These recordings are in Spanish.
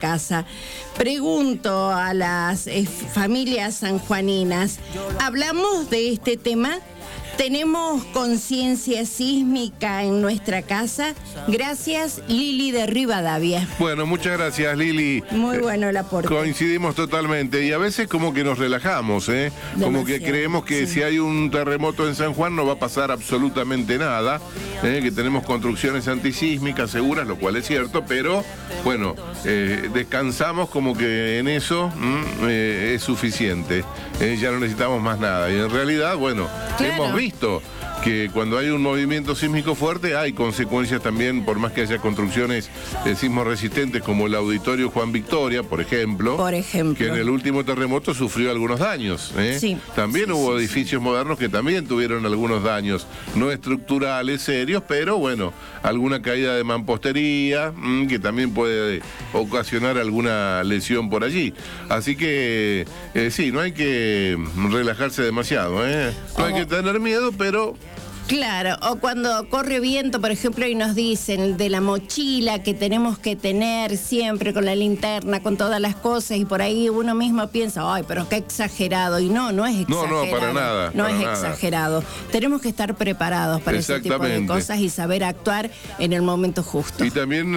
casa. Pregunto a las familias sanjuaninas, ¿hablamos de este tema? ¿Tenemos conciencia sísmica en nuestra casa? Gracias, Lili de Rivadavia. Bueno, muchas gracias, Lili. Muy bueno el aporte. Coincidimos totalmente y a veces como que nos relajamos, ¿eh? Como que creemos que si hay un terremoto en San Juan no va a pasar absolutamente nada, que tenemos construcciones antisísmicas seguras, lo cual es cierto, pero bueno, descansamos como que en eso es suficiente, ya no necesitamos más nada y en realidad, bueno, claro, hemos visto que cuando hay un movimiento sísmico fuerte hay consecuencias también, por más que haya construcciones sismo resistentes como el Auditorio Juan Victoria, por ejemplo, que en el último terremoto sufrió algunos daños. Sí, también hubo edificios modernos que también tuvieron algunos daños, no estructurales serios, pero bueno, alguna caída de mampostería que también puede ocasionar alguna lesión por allí. Así que sí, no hay que relajarse demasiado, no hay que tener miedo, pero... Claro, o cuando corre viento, por ejemplo, y nos dicen de la mochila que tenemos que tener siempre con la linterna, con todas las cosas, y por ahí uno mismo piensa, ay, pero qué exagerado, y no es exagerado. No, para nada. No para es nada. exagerado. Tenemos que estar preparados para ese tipo de cosas y saber actuar en el momento justo. Y también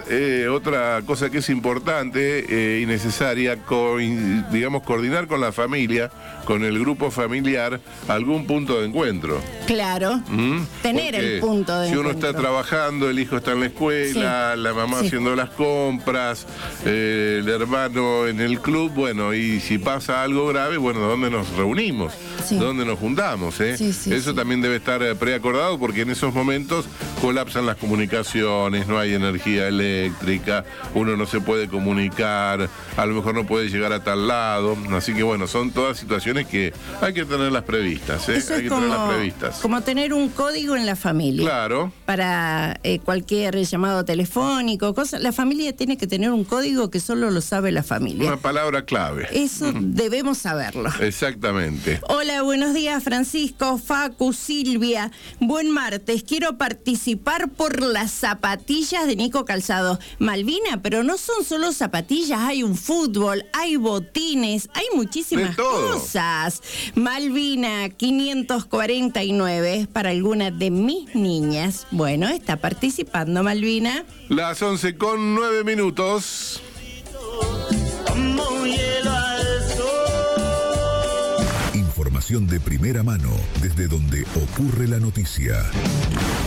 otra cosa que es importante y necesaria, digamos, coordinar con la familia, con el grupo familiar, algún punto de encuentro. Claro. Tener porque el punto de si uno encuentro. está trabajando, el hijo está en la escuela, la mamá haciendo las compras, el hermano en el club, bueno, y si pasa algo grave, bueno, ¿dónde nos reunimos? ¿Dónde nos juntamos? Eso también debe estar preacordado porque en esos momentos colapsan las comunicaciones, no hay energía eléctrica, uno no se puede comunicar, a lo mejor no puede llegar a tal lado, así que bueno, son todas situaciones que hay que tenerlas previstas, Eso hay es que como, tenerlas previstas. Como tener un código en la familia. Claro. Para cualquier llamado telefónico, la familia tiene que tener un código que solo lo sabe la familia. Una palabra clave. Eso debemos saberlo. Exactamente. Hola, buenos días, Francisco, Facu, Silvia. Buen martes. Quiero participar por las zapatillas de Nico Calzado. Malvina, pero no son solo zapatillas, hay un fútbol, hay botines, hay muchísimas cosas. Malvina, 549 para alguna de mis niñas. Bueno, está participando Malvina. Las 11:09. Información de primera mano desde donde ocurre la noticia.